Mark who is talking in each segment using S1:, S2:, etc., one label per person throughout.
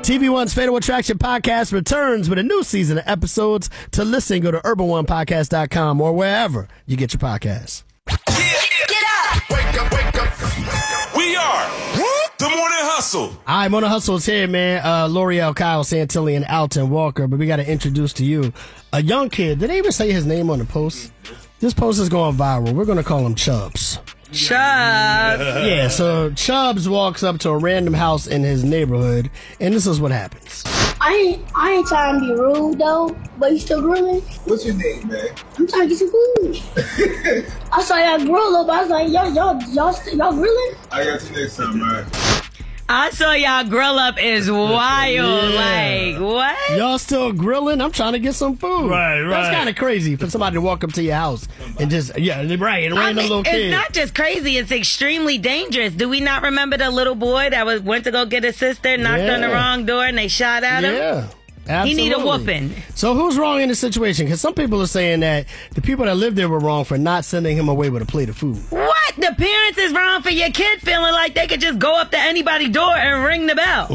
S1: TV1's Fatal Attraction podcast returns with a new season of episodes. To listen, go to urban1podcast.com or wherever you get your podcasts.
S2: Get up! Wake up, wake up. We are the Morning Hustle.
S1: All right, Morning Hustle is here, man. L'Oreal, Kyle Santilli, and Alton Walker. But we got to introduce to you a young kid. Did they even say his name on the post? This post is going viral. We're going to call him Chubbs.
S3: Chubbs.
S1: Yeah, so Chubbs walks up to a random house in his neighborhood, and this is what happens.
S4: I ain't trying to be rude though, but you still grilling?
S5: What's your name, man?
S4: I'm trying to get some food. I saw y'all grill up. I was like, y'all grilling?
S5: I got you next time, man.
S3: I saw y'all grill up is wild.
S1: Yeah.
S3: Like, what?
S1: Y'all still grilling? I'm trying to get some food.
S6: Right.
S1: That's kind of crazy for somebody to walk up to your house and just, and random little kid.
S3: It's not just crazy, it's extremely dangerous. Do we not remember the little boy that went to go get his sister, knocked on the wrong door, and they shot at him?
S1: Yeah. Absolutely.
S3: He need a whooping.
S1: So who's wrong in this situation? Because some people are saying that the people that lived there were wrong for not sending him away with a plate of food.
S3: What? The parents is wrong for your kid feeling like they could just go up to anybody's door and ring the bell.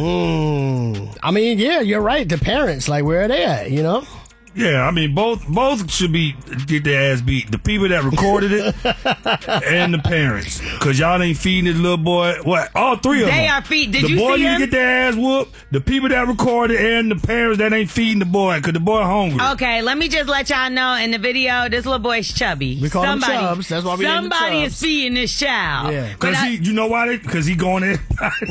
S1: I mean, yeah, you're right. The parents, like, where are they at, you know?
S6: Yeah, I mean, both should get their ass beat. The people that recorded it and the parents. Because y'all ain't feeding this little boy. What? All three of them.
S3: They are feeding. Did
S6: the
S3: you
S6: boy
S3: see
S6: need
S3: him?
S6: to get their ass whooped. The people that recorded and the parents that ain't feeding the boy because the boy hungry.
S3: Okay, let me just let y'all know in the video, this little boy's chubby.
S1: We call him Chubbs. That's why we named him
S3: Somebody
S1: Chubbs.
S3: is feeding this child.
S1: Yeah.
S6: Because you know why? Because he going in.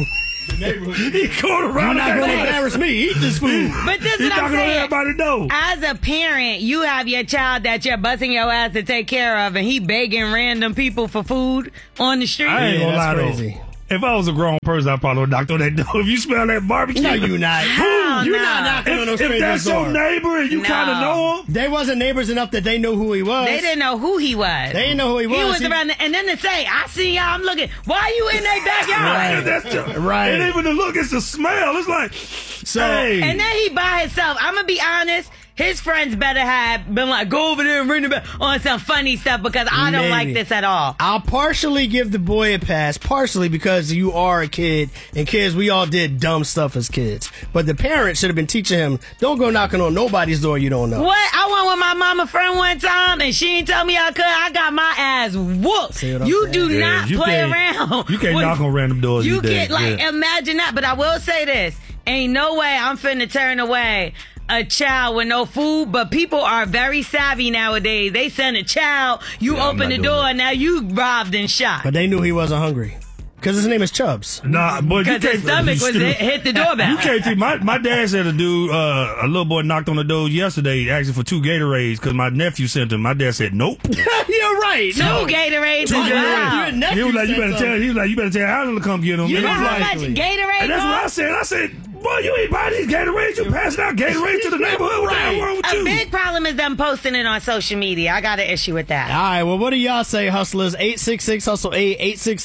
S6: He going around.
S1: You're not going to embarrass me. Eat this food.
S3: But this is
S6: He's
S3: what I'm
S6: not going to let
S3: saying.
S6: everybody know.
S3: As a parent, you have your child that you're busting your ass to take care of, and he begging random people for food on the street.
S6: I ain't
S1: Yeah,
S6: gonna lie
S1: that's
S6: though.
S1: crazy.
S6: If I was a grown person, I probably would knock on that door. If you smell that barbecue,
S1: No, you not.
S3: Hell
S1: You're
S3: no.
S1: not knocking on no
S6: If
S1: stranger's
S6: that's your
S1: door.
S6: neighbor and you
S3: No.
S6: kind of know him,
S1: They wasn't neighbors enough that they knew who he was.
S3: They didn't know who he was.
S1: They didn't know who he was.
S3: He was
S1: He-
S3: around, and then to say, "I see y'all. I'm looking. Why you in their backyard?"
S1: Right.
S6: that's just,
S1: Right.
S6: And even the look, it's the smell. It's like, hey.
S3: And then he by himself. I'm gonna be honest. His friends better have been like, go over there and ring the bell on some funny stuff because I don't like
S1: Maybe.
S3: this at all.
S1: I'll partially give the boy a pass, partially because you are a kid, and kids, we all did dumb stuff as kids. But the parents should have been teaching him, don't go knocking on nobody's door you don't know.
S3: What? I went with my mama friend one time and she didn't tell me I could. I got my ass whooped.
S1: See what I'm
S3: You
S1: saying?
S3: do
S6: Yeah,
S3: not
S6: you
S3: play
S6: can't-
S3: around.
S6: you can't
S3: with-
S6: knock on random doors
S3: You
S6: these
S3: get
S6: days. Yeah.
S3: imagine that. But I will say this: ain't no way I'm finna turn away a child with no food. But people are very savvy nowadays. They send a child, you
S6: Yeah, I'm
S3: open
S6: not
S3: the
S6: doing
S3: door,
S6: that.
S3: now you robbed and shot.
S1: But they knew he wasn't hungry. Because his name is Chubbs.
S6: Nah, but you
S3: Because his
S6: can't.
S3: stomach was hit the doorbell.
S6: You can't see. My dad said a little boy knocked on the door yesterday asking for 2 Gatorades because my nephew sent them. My dad said nope.
S1: You're right.
S3: Two Gatorades is
S1: Two
S3: wild.
S1: Gatorades.
S6: He was like, you
S1: said
S6: better tell.
S1: something.
S6: He was like, you better tell Alan to come get them.
S3: You
S6: And
S3: know
S6: he's
S3: how
S6: like-
S3: much Gatorade
S6: And that's what I
S3: costs?
S6: said. I said, boy, you ain't buying these Gatorades. You passing out Gatorades to the neighborhood. What the hell wrong with
S3: A
S6: you?
S3: big problem is them posting it on social media. I got an issue with that.
S1: All right, well, what do y'all say, hustlers? 866-HUSTLE-8,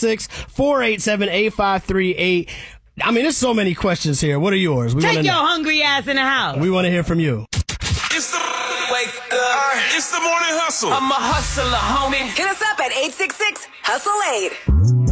S1: 866-487-8538. I mean, there's so many questions here. What are yours?
S3: Take your hungry ass in the house.
S1: We want to hear from you.
S2: It's the It's the Morning Hustle.
S7: I'm a hustler, homie.
S8: Hit us up at 866-HUSTLE-8.